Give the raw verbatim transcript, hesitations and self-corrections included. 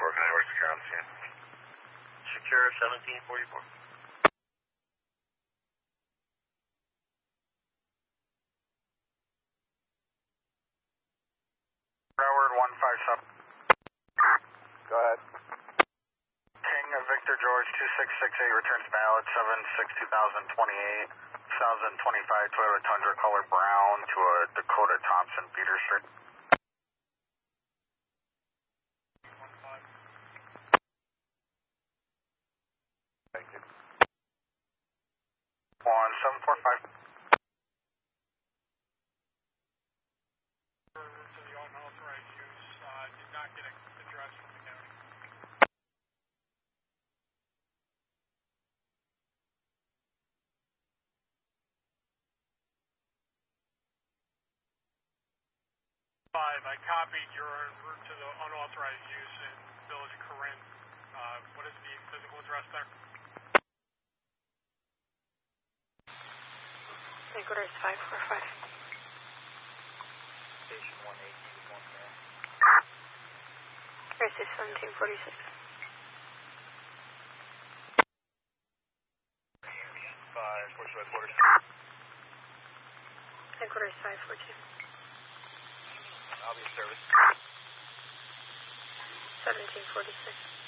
forty-four, can I work secure on the scene? Secure seventeen forty-four. Broward one five seven. Go ahead. King of Victor George two six six eight returns ballot seven six two thousand twenty-eight, two thousand twenty-five Toyota Tundra color brown to a Dakota Thompson Peter Street. Thank you. one seven four five. To the unauthorized use, uh, did not get an address from the county. Five, I copied your en route to the unauthorized use in Village of Corinth. Uh, what is the physical address there? Headquarters five four five. Station one eight one there. This is seventeen forty-six. Five, forty-five quarters. Headquarters five four two. I'll be in service. seventeen forty-six.